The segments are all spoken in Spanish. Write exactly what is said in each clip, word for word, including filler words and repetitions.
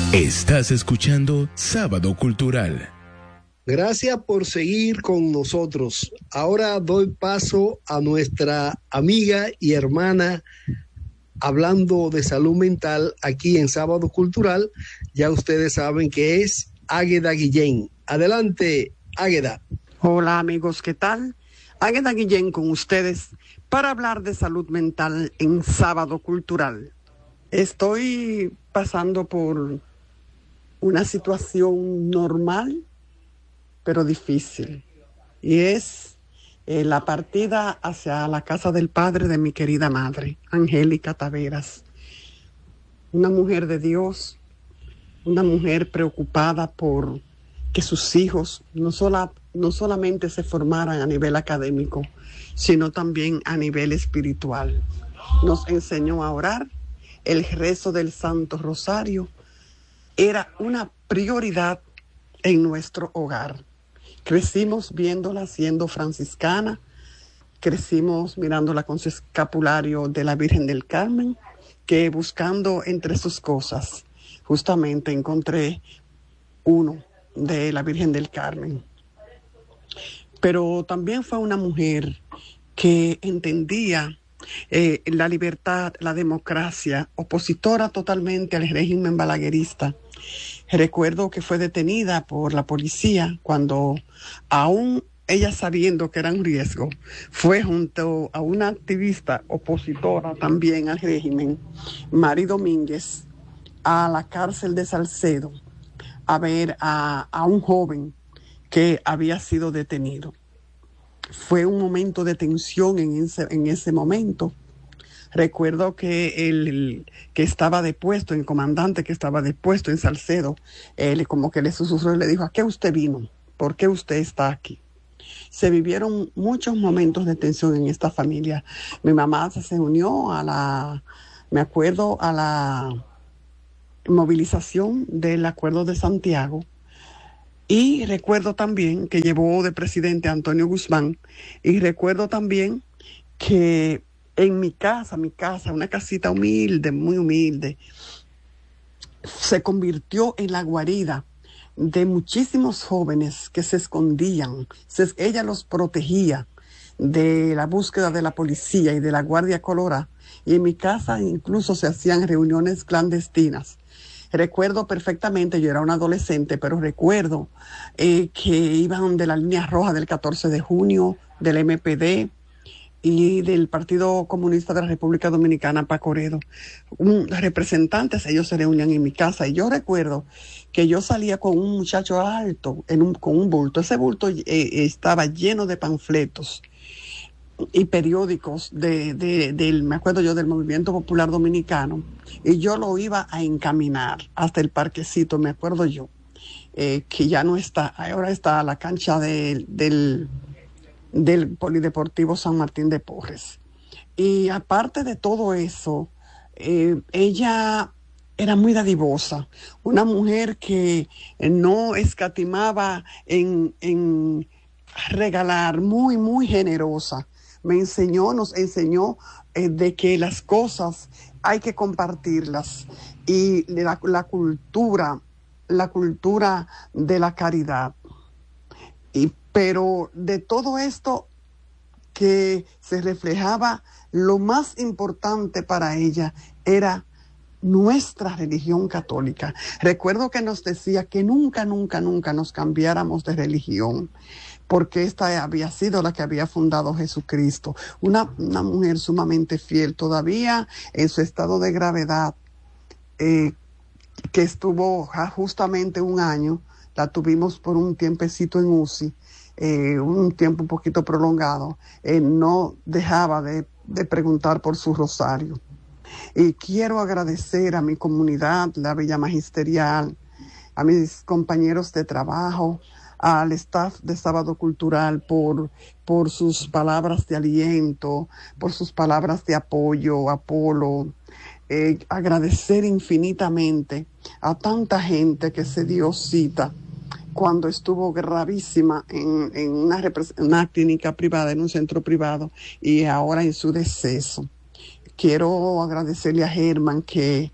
Estás escuchando Sábado Cultural. Gracias por seguir con nosotros. Ahora doy paso a nuestra amiga y hermana hablando de salud mental aquí en Sábado Cultural. Ya ustedes saben que es Águeda Guillén. Adelante, Águeda. Hola amigos, ¿qué tal? Águeda Guillén con ustedes para hablar de salud mental en Sábado Cultural. Estoy pasando por una situación normal, pero difícil. Y es eh, la partida hacia la casa del padre de mi querida madre, Angélica Taveras. Una mujer de Dios, una mujer preocupada por que sus hijos no, sola, no solamente se formaran a nivel académico, sino también a nivel espiritual. Nos enseñó a orar. El rezo del Santo Rosario era una prioridad en nuestro hogar. Crecimos viéndola siendo franciscana, crecimos mirándola con su escapulario de la Virgen del Carmen, que buscando entre sus cosas, justamente encontré uno de la Virgen del Carmen. Pero también fue una mujer que entendía eh, la libertad, la democracia, opositora totalmente al régimen balaguerista. Recuerdo que fue detenida por la policía cuando, aún ella sabiendo que era un riesgo, fue junto a una activista opositora también al régimen, Mari Domínguez, a la cárcel de Salcedo a ver a, a un joven que había sido detenido. Fue un momento de tensión en ese, en ese momento. Recuerdo que el, el que estaba depuesto, el comandante que estaba depuesto en Salcedo, él como que le susurró y le dijo: ¿a qué usted vino? ¿Por qué usted está aquí? Se vivieron muchos momentos de tensión en esta familia. Mi mamá se unió a la, me acuerdo, a la movilización del Acuerdo de Santiago. Y recuerdo también que llevó de presidente a Antonio Guzmán. Y recuerdo también que en mi casa, mi casa, una casita humilde, muy humilde, se convirtió en la guarida de muchísimos jóvenes que se escondían. Se, ella los protegía de la búsqueda de la policía y de la Guardia Colorada. Y en mi casa incluso se hacían reuniones clandestinas. Recuerdo perfectamente, yo era una adolescente, pero recuerdo eh, que iban de la línea roja del catorce de junio, del M P D y del Partido Comunista de la República Dominicana, Pacoredo. Un, representantes, ellos se reunían en mi casa. Y yo recuerdo que yo salía con un muchacho alto, en un, con un bulto. Ese bulto eh, estaba lleno de panfletos y periódicos de, de, del, me acuerdo yo, del Movimiento Popular Dominicano, y yo lo iba a encaminar hasta el parquecito, me acuerdo yo, eh, que ya no está, ahora está la cancha de, del, del Polideportivo San Martín de Porres. Y aparte de todo eso, eh, ella era muy dadivosa, una mujer que no escatimaba en, en regalar, muy, muy generosa. Me enseñó, nos enseñó eh, de que las cosas hay que compartirlas y la, la cultura, la cultura de la caridad. Y, pero de todo esto que se reflejaba, lo más importante para ella era nuestra religión católica. Recuerdo que nos decía que nunca, nunca, nunca nos cambiáramos de religión, porque esta había sido la que había fundado Jesucristo. Una, una mujer sumamente fiel, todavía en su estado de gravedad, eh, que estuvo justamente un año, la tuvimos por un tiempecito en U C I, eh, un tiempo un poquito prolongado, eh, no dejaba de, de preguntar por su rosario. Y quiero agradecer a mi comunidad, la Villa Magisterial, a mis compañeros de trabajo, al staff de Sábado Cultural por, por sus palabras de aliento, por sus palabras de apoyo, Apolo. Eh, agradecer infinitamente a tanta gente que se dio cita cuando estuvo gravísima en, en una, una clínica privada, en un centro privado, y ahora en su deceso. Quiero agradecerle a Germán que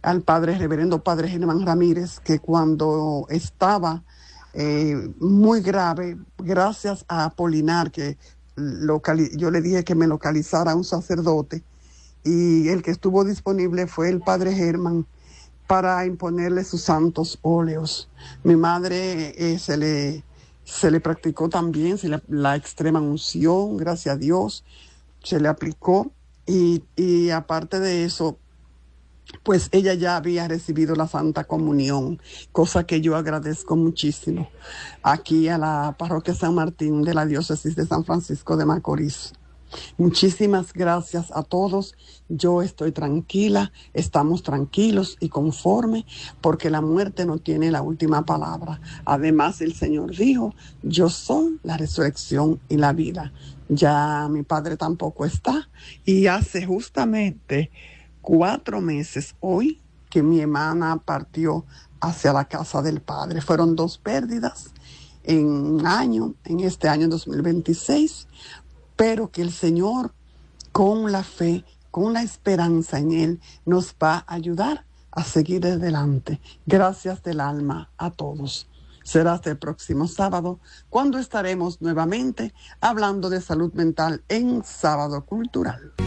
al padre reverendo padre Germán Ramírez, que cuando estaba eh, muy grave, gracias a Apolinar, que locali- yo le dije que me localizara a un sacerdote, y el que estuvo disponible fue el padre Germán para imponerle sus santos óleos. Mi madre eh, se le se le practicó también se le, la extrema unción, gracias a Dios, se le aplicó, y, y aparte de eso, pues ella ya había recibido la Santa Comunión, cosa que yo agradezco muchísimo aquí a la parroquia San Martín de la diócesis de San Francisco de Macorís. Muchísimas gracias a todos. Yo estoy tranquila, estamos tranquilos y conformes, porque la muerte no tiene la última palabra. Además, el Señor dijo: yo soy la resurrección y la vida. Ya mi padre tampoco está, y hace justamente cuatro meses hoy que mi hermana partió hacia la casa del Padre. Fueron dos pérdidas en un año, en este año dos mil veintiséis, pero que el Señor, con la fe, con la esperanza en Él, nos va a ayudar a seguir adelante. Gracias del alma a todos. Será hasta el próximo sábado, cuando estaremos nuevamente hablando de salud mental en Sábado Cultural.